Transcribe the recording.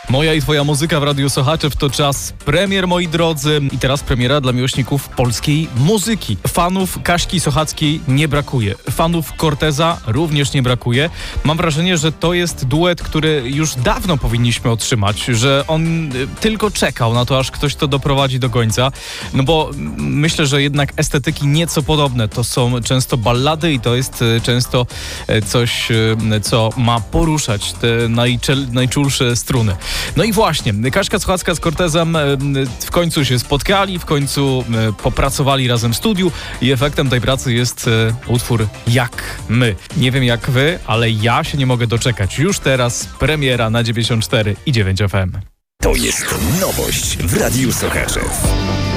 Moja i twoja muzyka w Radiu Sochaczew to czas premier, moi drodzy. I teraz premiera dla miłośników polskiej muzyki. Fanów Kaśki Sochackiej nie brakuje. Fanów Corteza również nie brakuje. Mam wrażenie, że to jest duet, który już dawno powinniśmy otrzymać, że on tylko czekał na to, aż ktoś to doprowadzi do końca. No bo myślę, że jednak estetyki nieco podobne. To są często ballady i to jest często coś, co ma poruszać te najczulsze struny. No i właśnie, Kaśka Sochacka z Cortezem w końcu się spotkali, w końcu popracowali razem w studiu i efektem tej pracy jest utwór Jak my. Nie wiem jak wy, ale ja się nie mogę doczekać. Już teraz premiera na 94 i 9 FM. To jest nowość w Radiu Sochaczew.